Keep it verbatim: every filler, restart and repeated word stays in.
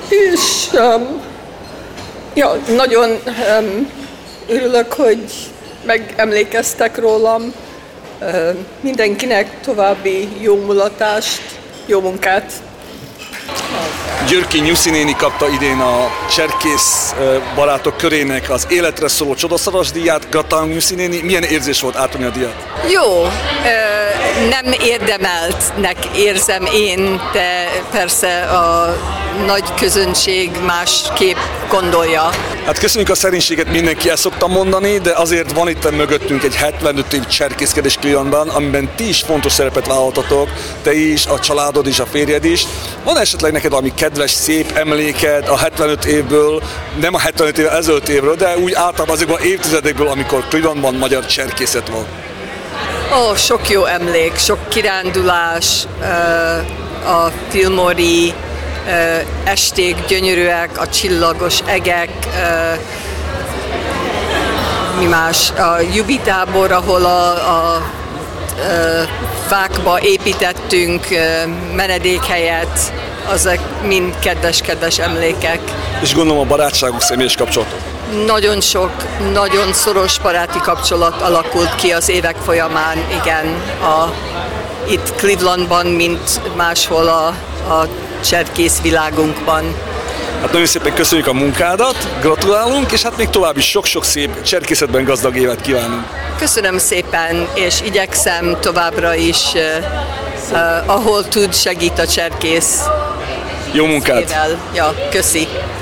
És um, ja, nagyon um, örülök, hogy megemlékeztek rólam. Uh, mindenkinek további jó mulatást, jó munkát. Györky Nyuszi néni kapta idén a cserkész barátok körének az életre szóló csodaszaras díját. Gratulálunk, Nyuszi néni, milyen érzés volt átadni a díjat? Jó, nem érdemeltnek érzem én, de persze a nagy közönség másképp gondolja. Hát köszönjük a szerénységet, mindenki ezt szokta mondani, de azért van itt mögöttünk egy hetvenöt év cserkészkedés Clevelandban, amiben ti is fontos szerepet vállaltatok, te is, a családod is, a férjed is. Van esetleg neked valami kedves, szép emléked a hetvenöt évből, nem a hetvenöt év, ezelőtt évről, de úgy általában azokban évtizedekből, amikor Clevelandban magyar cserkészet van? Ó, oh, sok jó emlék, sok kirándulás, a Fillmore-i esték gyönyörűek, a csillagos egek, mi más, a Jubi tábor, ahol a, a, a fákba építettünk menedékhelyet, azok mind kedves-kedves emlékek. És gondolom a barátságok, személyes kapcsolatok? Nagyon sok, nagyon szoros baráti kapcsolat alakult ki az évek folyamán, igen, a, itt Clevelandban, mint máshol a, a cserkész világunkban. Hát nagyon szépen köszönjük a munkádat, gratulálunk, és hát még további sok-sok szép cserkészetben gazdag évet kívánunk. Köszönöm szépen, és igyekszem továbbra is, uh, uh, ahol tud, segít a cserkész. Jó munkát! Ja, köszi!